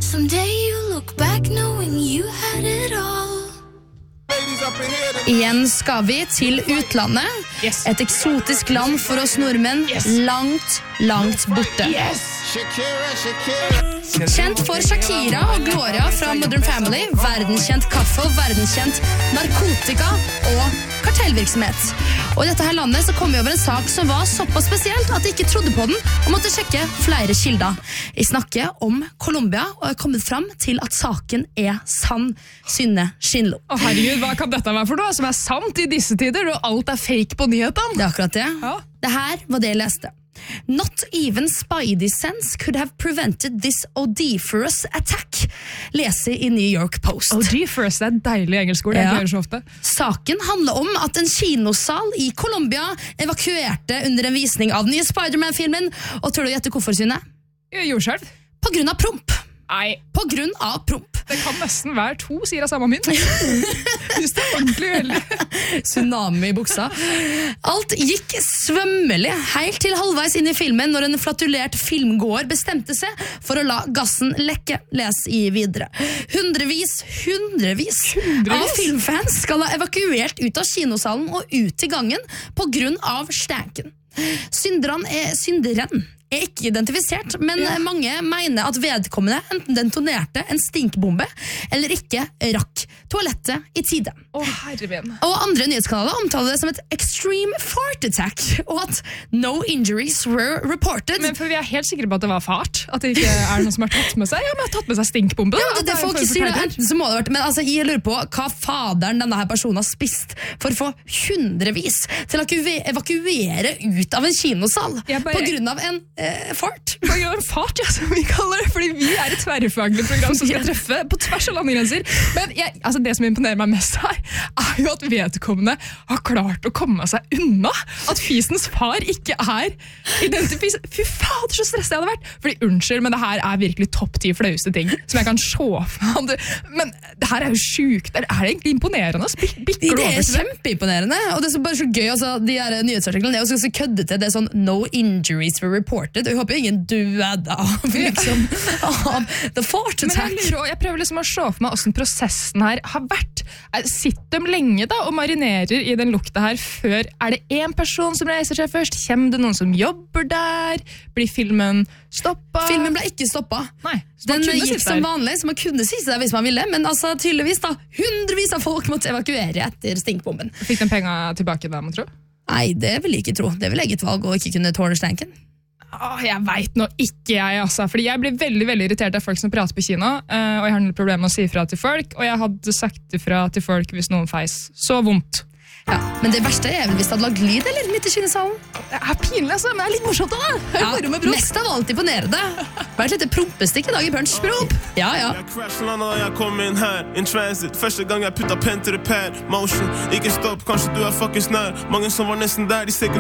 Someday you look back knowing you had it all. Igjen skal vi til utlandet. Yes. Et eksotisk land for oss nordmenn. Yes. Langt borte. Kjent for Shakira og Gloria fra Modern Family, verdenskjent kaffe og verdenskjent narkotika og kartellvirksomhet. Og i dette her landet så kom vi over en sak som var såpass spesielt at de ikke trodde på den og måtte sjekke flere kilder. Jeg snakker om Colombia og har kommet frem til at saken er sann. Synne Schindlo. Herregud, hva kan dette være for noe som er sant i disse tider, og alt er fake på nyhetene? Det er akkurat det. Ja. Det her var det jeg leste. Not even Spidey sense could have prevented this audacious attack, leser i New York Post. Audacious, det er et deilig engelsk ord, jeg hører så ofte. Saken handler om at en kinosal i Colombia evakuerte under en visning av den nye Spider-Man-filmen, og tror du gjette hvorfor, Synne? Jordskjelv? På grunn av promp. Nei. På grunn av promp. Det kan nesten være to sider av samme mynt. Hvis det er ordentlig veldig. Tsunami i buksa. Alt gikk svømmelig helt til halvveis inn i filmen når en flatulert filmgåer bestemte seg for å la gassen lekke. Les i videre. Hundrevis av filmfans skal ha evakuert ut av kinosalen og ut til gangen på grunn av stanken. Synderen er ikke identifisert, men mange mener at vedkommende enten detonerte en stinkbombe eller ikke rakk toalettet i tide. Herreven. Og andre nyhetskanaler omtaler det som et extreme fart attack, og at no injuries were reported. Men for vi er helt sikre på at det var fart, at det ikke er noen som har tatt med seg. Ja, men har tatt med seg stinkbombe. Ja, det folk sier, enten så må det ha vært, men altså, jeg lurer på hva faderen denne her personen har spist for å få hundrevis til å evakuere ut av en kinosal på grunn av en fart. På grunn av en fart, ja, som vi kaller det, fordi vi er et tverrfaglig program som skal treffe på tvers av landegrenser. Men det som imponerer meg mest her, er jo at vedkommende har klart å komme seg unna. At fisens far ikke er identifisert. Fy fader, så stresset jeg hadde vært. Fordi unnskyld, men det her er virkelig topp 10 flaueste ting som jeg kan se for. Men det her er jo sjukt. Er det egentlig imponerende? Det er kjempeimponerende. Og det er bare så gøy, altså, de her nyhetsartiklene, det er jo så køddete. Det er sånn, no injuries were reported. Og jeg håper ingen døde av the fart attack. Men jeg prøver liksom å se for meg hvordan prosessen her har vært. Sitter de lenge da og marinerer i den lukta her før? Er det en person som reiser seg først? Kommer det noen som jobber der? Blir filmen stoppet? Filmen ble ikke stoppet. Nei, den gikk som vanlig, så man kunne sitte der hvis man ville, men altså tydeligvis da, hundrevis av folk måtte evakuere etter stinkbomben. Fikk de penger tilbake da, man tror? Nei, det vil jeg ikke tro. Det vil eget valg å ikke kunne tåle stanken. Jeg vet nå ikke jeg, altså. Fordi jeg blir veldig, veldig irritert av folk som prater på kino, og jeg har noe problem med å si ifra til folk, og jeg hadde sagt ifra til folk hvis noen feis. Så vondt. Ja, men det verste er vel hvis det hadde lagt lyd eller midt i kinesalen. Det er pinlig, altså, men det er litt morsomt da. Ja, mest av alt imponerende. Vært litt prompestikk i dag i Punch. Promp! Ja. Jeg crashlanda da jeg kom inn her, in transit. Første gang jeg putta pen til the pad, motion. Ikke stopp, kanskje du er fucking snær. Mange som var nesten der, de ser